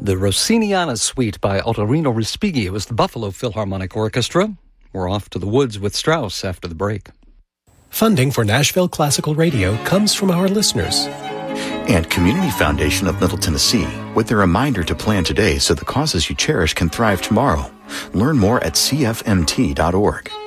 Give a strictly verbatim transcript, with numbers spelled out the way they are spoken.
the Rossiniana Suite by Ottorino Respighi. It was the Buffalo Philharmonic Orchestra. We're off to the woods with Strauss after the break. Funding for Nashville Classical Radio comes from our listeners. And Community Foundation of Middle Tennessee, with a reminder to plan today so the causes you cherish can thrive tomorrow. Learn more at C F M T dot org.